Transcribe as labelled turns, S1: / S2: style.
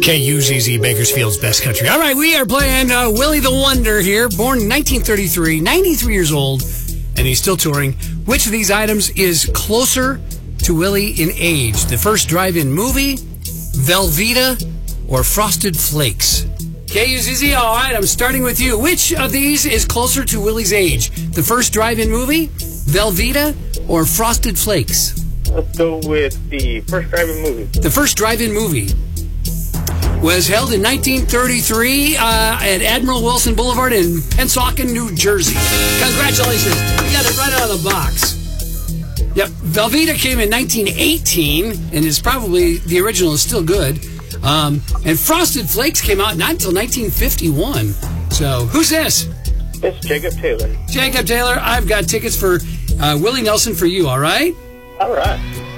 S1: KUZZ, Bakersfield's best country. All right, we are playing Willie the Wonder here, born in 1933, 93 years old, and he's still touring. Which of these items is closer to Willie in age? The first drive-in movie, Velveeta, or Frosted Flakes? KUZZ, all right, I'm starting with you. Which of these is closer to Willie's age? The first drive-in movie, Velveeta, or Frosted Flakes?
S2: Let's go with the first drive-in movie.
S1: The first drive-in movie was held in 1933 at Admiral Wilson Boulevard in Pennsauken, New Jersey. Congratulations. You got it right out of the box. Yep, Velveeta came in 1918, and is probably, the original is still good. And Frosted Flakes came out not until 1951. So, who's this?
S2: It's Jacob Taylor.
S1: Jacob Taylor, I've got tickets for Willie Nelson for you, all right?
S2: All right.